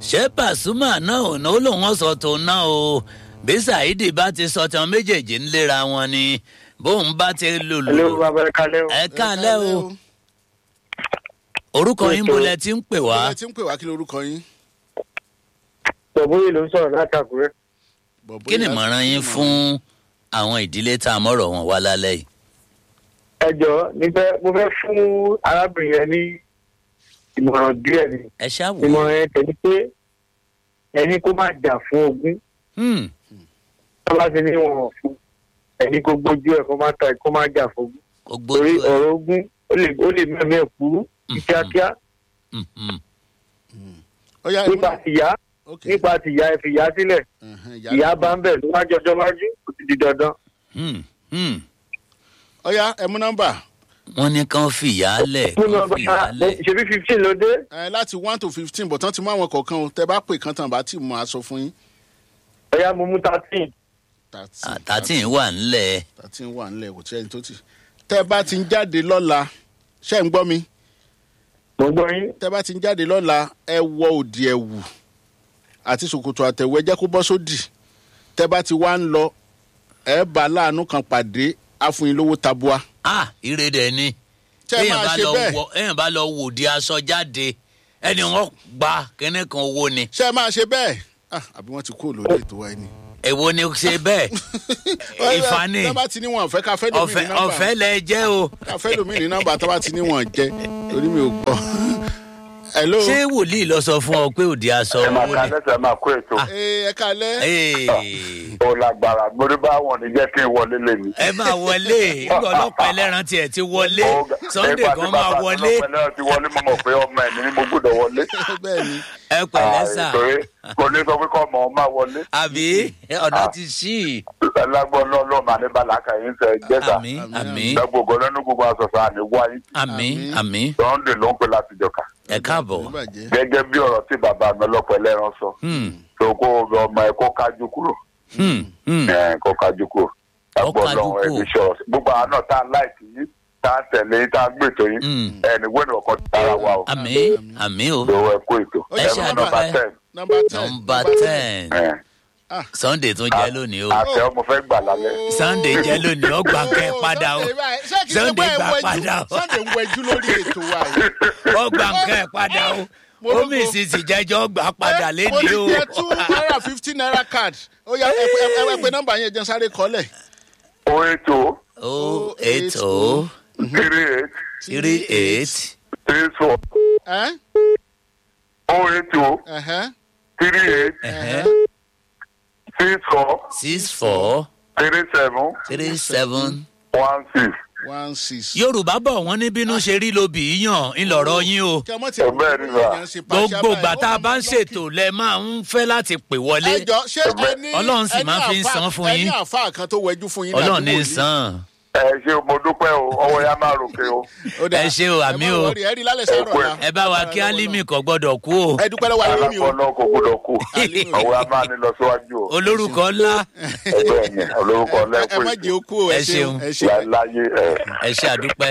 ṣé Pasuma náà ò ná ó lòun sọ tó ná o bí Saidi bá ti sọ tán méjèèjì ń léra wọn ni bóun bá ti lòlò. ẹ káalẹ́ o orúkọ yín bolẹ̀ tí ń pè wá. bolẹ̀ tí ń pè wá kí lorúkọ yín. Bọ̀bóyè ló ń sọ̀rọ̀ látàkùrẹ́. kí ni ìmọ̀ràn yín fún àwọn ìdílé tá a mọ̀rọ̀ wọn wá lálẹ́ yìí. ẹ jọ̀ọ́ mo fẹ́ fún arábìnrin yẹn ní ìmọ̀ràn díẹ̀ ni. ẹ ṣáàwó. ìmọ̀ràn yẹn tẹ̀lé pé ẹni kó má jà fún ogún. tó bá ti ní wọn fún ẹni kó gbójú ẹ̀ kó má jà fún ogún. torí ọ̀rọ̀ ogún ó lè mẹ́mẹ́ kúrú kíákíá. nípa tìyá ẹ fi ìyá sílẹ̀ ìyá bá ń bẹ̀ ló wá jọjọ́ wájú kò ti di dandan. ọ̀ya ẹ mú nọ́mbà. wọ́n ní kán fìyà lẹ̀. ṣebí 15 ló dé. láti 1 to 15 bọ̀ tán ti mú àwọn kọ̀ọ̀kan o tẹ bá pè kán tán bá tì mú aṣọ fún yín. ọ̀ya mo mú 13. 13 wà ńlẹ̀. 13 wà ńlẹ̀ kò tí ẹni tó ti. tẹ bá ti ń jáde lọ́la ṣé ń gbọ́ mi. mo gbọ́ yín. tẹ bá ti ń jáde lọ́la ẹ wọ òdì ẹ̀wù àti ṣòkòtò àtẹ̀wù ẹ jẹ́ kó bọ́ sódì. tẹ bá ti wá ń lọ ẹ bá láàánú kan pàdé àfún yín lówó tabua. ire dẹ̀ ni èèyàn bá lọ wò di aṣọ jáde ẹni wọn gba kíní kan owó ni. ṣé ẹ máa ṣe bẹ́ẹ̀ àbí wọ́n ti kó lórí ètò wa ni. èwo ni ṣe bẹ́ẹ̀ ìfani tọ́ba ti ní wọn ọ̀fẹ́ káfẹ́ lómi ní nọ́mbà ọ̀fẹ́ lẹ jẹ́ o. káfẹ́ lómi ní nọ́mbà tọ́ba ti ní wọn jẹ́ torí mi ò gbọ́. hello. ṣé wòlíì lọ sọ fún ọ pé òdi aṣọ owó ni. ẹ máa ka lẹ́sẹ̀ máa kó ètò. ẹ kalẹ́. ó lágbára mo rí bá wọn ní jẹ́ kí n wọlé lé mi. ẹ máa wọlé nígbà ọlọ́pàá ẹlẹ́ran tiẹ̀ ti wọlé Sunday kan máa wọlé. ọlọ́pàá ẹlẹ́ran ti wọlé mo mọ̀ pé ọmọ ẹ̀ ní mo gbọ́dọ̀ wọlé. ẹ pẹ̀lẹ́ sà. kò ní sọ pé kọ́ ọmọ ọ máa wọlé. àbí ọ̀nà ti ṣí. lágbọ́n náà lọ́ọ́ máa ní bàlákà yín sẹ́ jẹ́sà. àmín. gbogbo lẹ́nu gbogbo àṣọṣọ àní wáyé. àmín. Sunday ló ń pè láti jọka. ẹ káàbọ̀. gẹ́gẹ́ bí ọ̀rọ̀ tí bàbá mi ọlọ́pàá ẹlẹ́ran sọ. tó kó ọmọ ẹ kó kájú kúrò. kó kájú kúrò. lágbọ́n náà ẹni sọ̀rọ̀ gbogbo àwọn náà tá a láìkì yín tá a tẹ̀lé yín tá a gbètò yín ẹni wẹ́nu ọkọ̀ tara wa o. àmín o. lọ́wọ́ ẹ kó ètò. ẹ ṣe àdúpẹ́. nọ́mbà 10. Sunday tún jẹ́ lónìí o. àtẹ ọmọ fẹ́ gbà lálẹ́. Sunday jẹ́ lónìí ó gbà kẹ́ padà o. Sunday gbà padà o. Sunday ń wẹjú lórí ètò wa yìí. ó gbà kẹ́ padà o. omi ìsinsìn jẹjọ́ gbà padà lédi o. mo ní jẹ́ $2.50 card. ó yá ẹ pé nọ́mbà yẹn jẹ́ sáré kọ́lẹ̀. 080. 080. 38. 34. 080. 38. 64. 37. 16. Yorùbá bọ̀ wọ́n ní bínú ṣe rí lóbì yíyàn ńlọrọ̀ yín o. gbogbo ìgbà tá a bá ń ṣètò lẹ máa ń fẹ́ láti pè wọlé. Ọlọ́run sì máa fi ń san fún yín. Ọlọ́run ní san. ẹ ṣe mo dúpẹ́ o ọwọ́ ya máa ròkè o. ẹ ṣe o àmì o ẹ bá wa kí Álímì kò gbọ́dọ̀ kú o. ẹ dúpẹ́ lọ́wọ́ Álímì o. alákọ̀ọ́lọ́ kò gbọ́dọ̀ kú ọwọ́ ya máa ní lọ síwájú o. olórúkọ ńlá. ẹ bẹ́ẹ̀ ni olórúkọ ńlá ẹ má jẹ́ okú o ẹ ṣeun láyé ẹ ṣe àdúpẹ́.